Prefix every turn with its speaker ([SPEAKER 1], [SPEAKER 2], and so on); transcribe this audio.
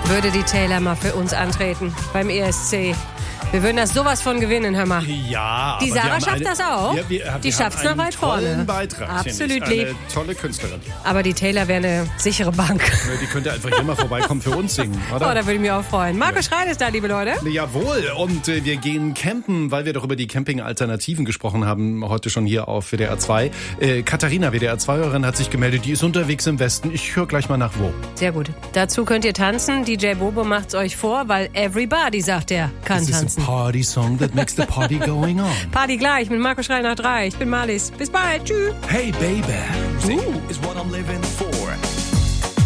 [SPEAKER 1] würde die Taylor mal für uns antreten beim ESC. Wir würden das sowas von gewinnen, hör mal.
[SPEAKER 2] Ja,
[SPEAKER 1] die Sarah schafft das auch.
[SPEAKER 2] Ja,
[SPEAKER 1] die schafft es noch weit vorne.
[SPEAKER 2] Beitrag,
[SPEAKER 1] absolut
[SPEAKER 2] eine
[SPEAKER 1] lieb.
[SPEAKER 2] Tolle Künstlerin.
[SPEAKER 1] Aber die Taylor wäre eine sichere Bank.
[SPEAKER 2] Ja, die könnte einfach hier mal vorbeikommen für uns singen, oder?
[SPEAKER 1] Oh, da würde ich mich auch freuen. Marco Schreil ist da, liebe Leute.
[SPEAKER 2] Jawohl, und wir gehen campen, weil wir doch über die Camping-Alternativen gesprochen haben, heute schon hier auf WDR 2. Katharina, WDR 2-Hörerin, hat sich gemeldet, die ist unterwegs im Westen. Ich höre gleich mal nach wo.
[SPEAKER 1] Sehr gut. Dazu könnt ihr tanzen. DJ Bobo macht's euch vor, weil everybody, sagt er, kann
[SPEAKER 2] tanzen.
[SPEAKER 1] This
[SPEAKER 2] is a party song that makes the party going on.
[SPEAKER 1] Party gleich mit Marco Schreil nach 3. Ich bin Marlies. Bis bald. Tschüss.
[SPEAKER 2] Hey, baby.
[SPEAKER 3] Is what I'm living for.